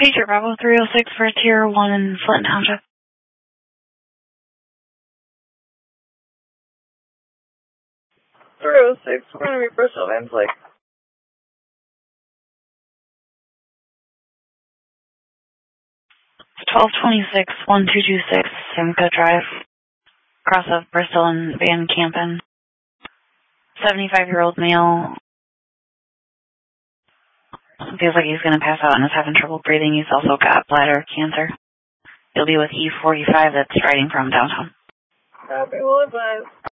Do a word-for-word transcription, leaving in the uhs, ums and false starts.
Pager Bravo three oh six for Tier one in Flint Township. three oh six, we're going to be Bristol Van Flick. twelve twenty-six, one two two six, Simcoe Drive, cross of Bristol and Van Campen. seventy-five-year-old male. Feels like he's going to pass out and is having trouble breathing. He's also got bladder cancer. He'll be with E forty-five that's riding from downtown. Copy, we'll advise.